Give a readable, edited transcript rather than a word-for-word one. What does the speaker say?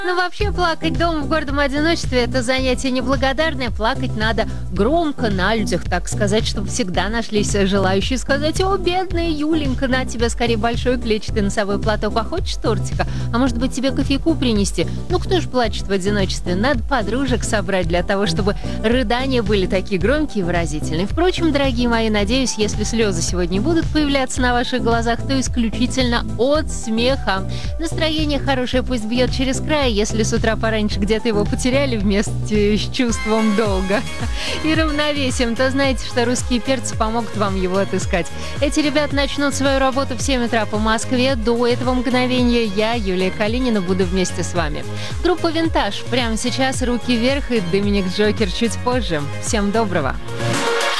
Ну, вообще, плакать дома в гордом одиночестве – это занятие неблагодарное. Плакать надо громко, на людях, так сказать, чтобы всегда нашлись желающие сказать: «О, бедная Юленька, на тебе скорее большой клетчатый носовой платок, а хочешь тортика? А может быть, тебе кофейку принести?» Ну, кто же плачет в одиночестве? Надо подружек собрать для того, чтобы рыдания были такие громкие и выразительные. Впрочем, дорогие мои, надеюсь, если слезы сегодня будут появляться на ваших глазах, то исключительно от смеха. Настроение хорошее пусть бьет через край, если с утра пораньше где-то его потеряли вместе с чувством долга и равновесием, то знаете, что русские перцы помогут вам его отыскать. Эти ребята начнут свою работу в 7 утра по Москве. До этого мгновения я, Юлия Калинина, буду вместе с вами. Группа «Винтаж» прямо сейчас, руки вверх, и Доминик Джокер чуть позже. Всем доброго!